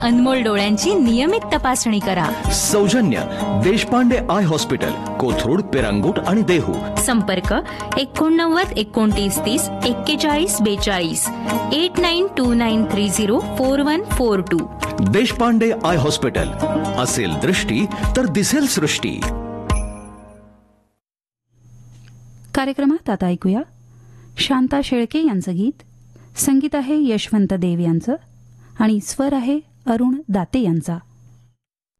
अनमोल डोळ्यांची नियमित तपासणी करा. सौजन्य देशपांडे आय हॉस्पिटल, कोथरूड, पेरांगूट आणि देहू. संपर्क 89 29 30 41 42 8929304142. Deshpande I hospital. असेल दृष्टी तर दिसेल सृष्टी. कार्यक्रमात आता ऐकूया शांता शेळके यांचं गीत. संगीत आहे यशवंत देव यांचं आणि स्वर आहे अरुण दाते यांचा.